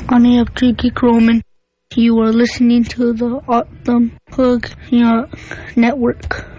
on AFG Geek Roman. You are listening to the Autumn Hug Network.